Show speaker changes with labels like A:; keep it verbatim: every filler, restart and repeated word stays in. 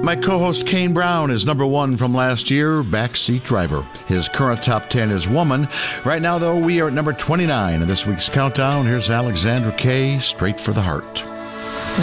A: My co-host Kane Brown is number one from last year, Backseat Driver. His current top ten is Woman. Right now, though, we are at number twenty-nine in this week's countdown. Here's Alexandra Kay, Straight for the Heart.